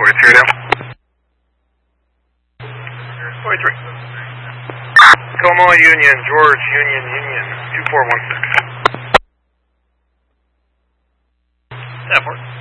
43 now. 43. Como Union, George, Union, 2416. That works.